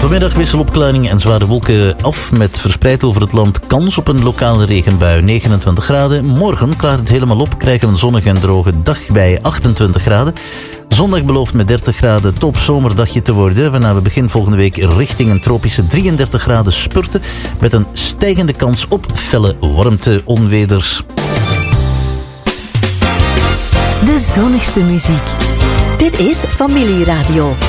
Vanmiddag wisselopklaringen en zware wolken af met verspreid over het land kans op een lokale regenbui, 29 graden. Morgen klaart het helemaal op, krijgen we een zonnige en droge dag bij 28 graden. Zondag belooft met 30 graden topzomerdagje te worden, waarna we begin volgende week richting een tropische 33 graden spurten met een stijgende kans op felle warmte-onweders. De zonnigste muziek. Dit is Familieradio.